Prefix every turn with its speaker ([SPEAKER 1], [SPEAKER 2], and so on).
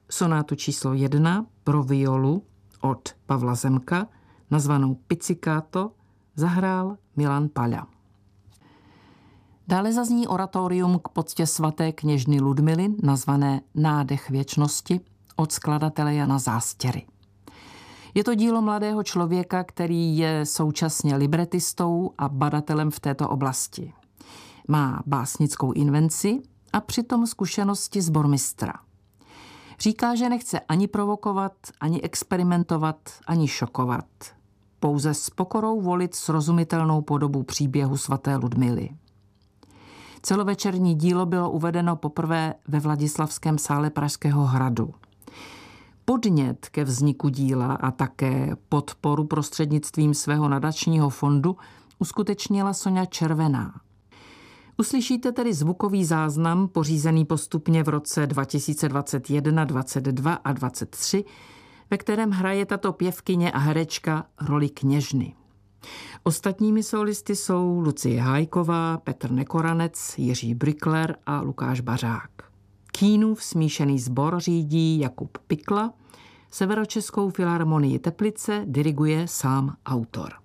[SPEAKER 1] Sonátu číslo 1 pro violu od Pavla Zemka, nazvanou Pizzicato, zahrál Milan Paľa. Dále zazní oratorium k poctě svaté kněžny Ludmily, nazvané Nádech věčnosti, od skladatele Jana Zástěry. Je to dílo mladého člověka, který je současně libretistou a badatelem v této oblasti. Má básnickou invenci a přitom zkušenosti sbormistra. Říká, že nechce ani provokovat, ani experimentovat, ani šokovat. Pouze s pokorou volit srozumitelnou podobu příběhu svaté Ludmily. Celovečerní dílo bylo uvedeno poprvé ve Vladislavském sále Pražského hradu. Podnět ke vzniku díla a také podporu prostřednictvím svého nadačního fondu uskutečnila Soňa Červená. Uslyšíte tedy zvukový záznam pořízený postupně v roce 2021, 22 a 23, ve kterém hraje tato pěvkyně a herečka roli kněžny. Ostatními solisty jsou Lucie Hájková, Petr Nekoranec, Jiří Brykler a Lukáš Bařák. Kínův smíšený sbor řídí Jakub Pikla, Severočeskou filharmonii Teplice diriguje sám autor.